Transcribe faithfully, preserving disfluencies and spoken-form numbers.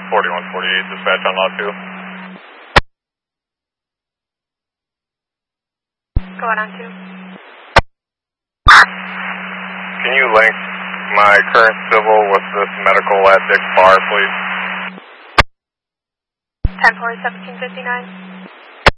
forty-one forty-eight, dispatch on lot two. Going on two. Can you link my current civil with this medical at Dick's Bar, please? ten four seventeen fifty-nine.